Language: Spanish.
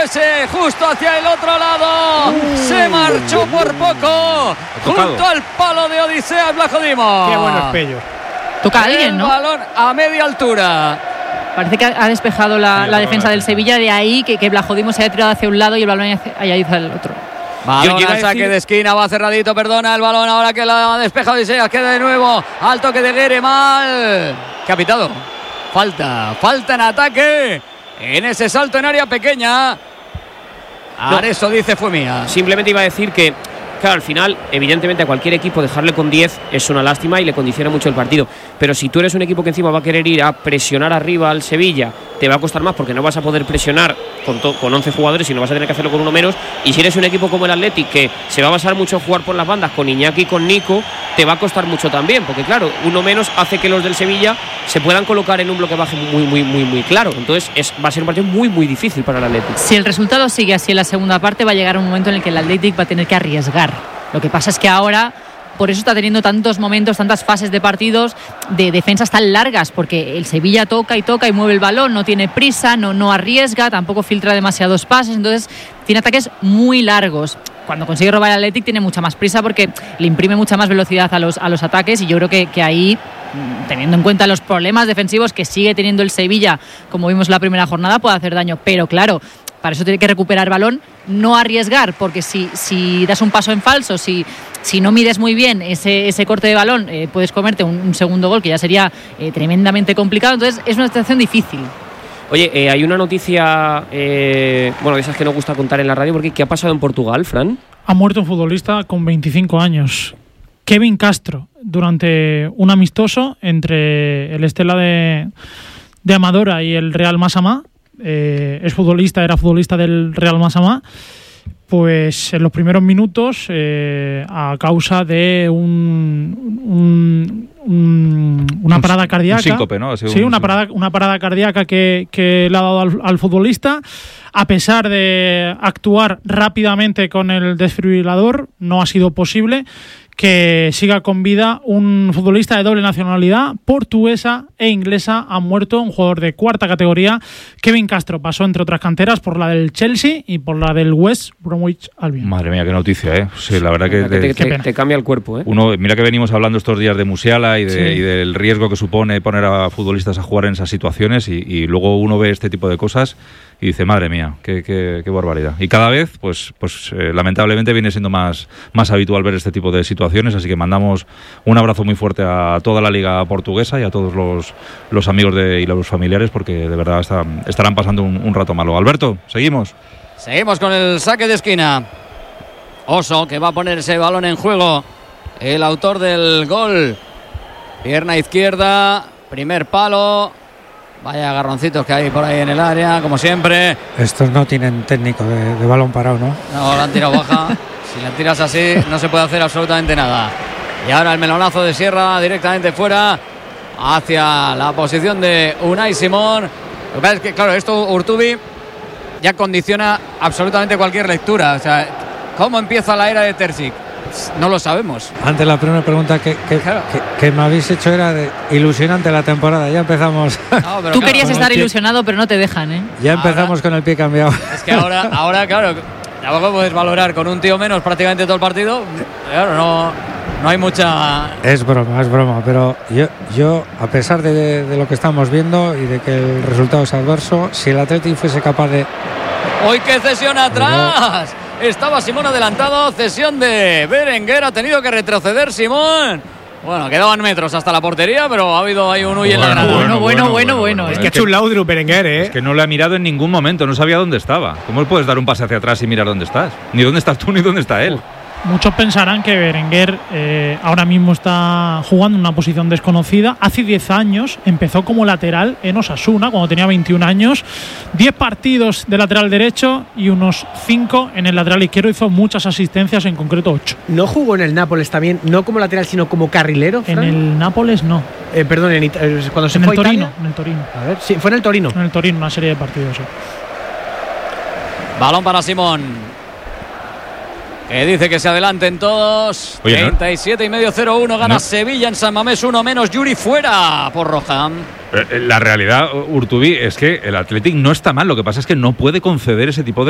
ese justo hacia el otro lado. Se marchó por poco junto al palo de Odisea Vlachodimos. Qué bueno es Pello. Toca a alguien, ¿no? Balón a media altura. Parece que ha despejado la defensa del Sevilla, de ahí que Vlachodimos se haya tirado hacia un lado y el balón haya ido hacia el otro. Balón al saque de esquina, va cerradito, perdona el balón ahora que la ha despejado Odisea, queda de nuevo al toque de Guerre, mal. ¿Qué ha pitado? Falta en ataque, en ese salto en área pequeña. Eso dice fue mía. Simplemente iba a decir que, claro, al final, evidentemente a cualquier equipo dejarle con 10 es una lástima y le condiciona mucho el partido. Pero si tú eres un equipo que encima va a querer ir a presionar arriba al Sevilla, te va a costar más porque no vas a poder presionar con 11 jugadores y no vas a tener que hacerlo con uno menos. Y si eres un equipo como el Athletic, que se va a basar mucho en jugar por las bandas con Iñaki y con Nico, te va a costar mucho también, porque claro, uno menos hace que los del Sevilla se puedan colocar en un bloque bajo muy claro. Entonces va a ser un partido muy difícil para el Athletic. Si el resultado sigue así en la segunda parte, va a llegar un momento en el que el Athletic va a tener que arriesgar. Lo que pasa es que ahora, por eso está teniendo tantos momentos, tantas fases de partidos de defensas tan largas, porque el Sevilla toca y mueve el balón, no tiene prisa, no arriesga, tampoco filtra demasiados pases, entonces tiene ataques muy largos. Cuando consigue robar el Athletic tiene mucha más prisa porque le imprime mucha más velocidad a los ataques, y yo creo que ahí, teniendo en cuenta los problemas defensivos que sigue teniendo el Sevilla, como vimos en la primera jornada, puede hacer daño. Pero claro, para eso tiene que recuperar balón, no arriesgar, porque si das un paso en falso, si no mides muy bien ese corte de balón, puedes comerte un segundo gol, que ya sería tremendamente complicado. Entonces es una situación difícil. Oye, hay una noticia, de esas que nos gusta contar en la radio, porque ¿qué ha pasado en Portugal, Fran? Ha muerto un futbolista con 25 años, Kevin Castro, durante un amistoso entre el Estela de Amadora y el Real Massamá. Era futbolista del Real Massamá. Pues en los primeros minutos, a causa de una parada cardíaca. Un síncope, ¿no? Sí, una parada cardíaca que le ha dado al futbolista. A pesar de actuar rápidamente con el desfibrilador, no ha sido posible que siga con vida un futbolista de doble nacionalidad, portuguesa e inglesa. Ha muerto un jugador de cuarta categoría. Kevin Castro pasó, entre otras canteras, por la del Chelsea y por la del West Bromwich Albion. Madre mía, qué noticia, ¿eh? Sí, la verdad que te cambia el cuerpo, ¿eh? Mira que venimos hablando estos días de Musiala y del riesgo que supone poner a futbolistas a jugar en esas situaciones, y luego uno ve este tipo de cosas y dice, madre mía, qué barbaridad. Y cada vez, pues lamentablemente viene siendo más habitual ver este tipo de situaciones, así que mandamos un abrazo muy fuerte a toda la liga portuguesa y a todos los amigos y los familiares, porque de verdad estarán pasando un rato malo. Alberto, seguimos. Seguimos con el saque de esquina. Oso, que va a poner ese balón en juego, el autor del gol. Pierna izquierda, primer palo. Vaya agarroncitos que hay por ahí en el área, como siempre. Estos no tienen técnico de balón parado, ¿no? No, la han tirado baja. Si la tiras así, no se puede hacer absolutamente nada. Y ahora el melonazo de Sierra directamente fuera, hacia la posición de Unai Simón. Lo que pasa es que, claro, esto Urtubi ya condiciona absolutamente cualquier lectura. O sea, ¿cómo empieza la era de Terzic? No lo sabemos. Antes la primera pregunta que me habéis hecho era de ilusionante la temporada. Ya empezamos. No, tú querías estar ilusionado, pero no te dejan, ¿eh? Ya empezamos con el pie cambiado. Es que ahora claro, tampoco puedes valorar con un tío menos prácticamente todo el partido. Claro, no hay mucha. Es broma, pero yo a pesar de lo que estamos viendo y de que el resultado es adverso, si el Athletic fuese capaz de. ¡Uy, qué cesión atrás! Estaba Simón adelantado, cesión de Berenguer, ha tenido que retroceder Simón. Bueno, quedaban metros hasta la portería, pero ha habido ahí un huye en la grada. Bueno. Es que ha hecho un Laudrup Berenguer, ¿eh? Es que no le ha mirado en ningún momento, no sabía dónde estaba. ¿Cómo puedes dar un pase hacia atrás y mirar dónde estás? Ni dónde estás tú, ni dónde está él. Muchos pensarán que Berenguer ahora mismo está jugando en una posición desconocida. Hace 10 años empezó como lateral en Osasuna, cuando tenía 21 años. 10 partidos de lateral derecho y unos 5 en el lateral izquierdo. Hizo muchas asistencias, en concreto 8. ¿No jugó en el Nápoles también, no como lateral, sino como carrilero, Fran? En el Nápoles no. Perdón, cuando se en fue el a Torino, Italia. en el Torino. A ver, sí, fue en el Torino. En el Torino, una serie de partidos, sí. Balón para Simón, que dice que se adelanten todos. 37,5-0-1 gana Sevilla en San Mamés, 1 menos. Yuri fuera por roja. La realidad, Urtubi, es que el Athletic no está mal. Lo que pasa es que no puede conceder ese tipo de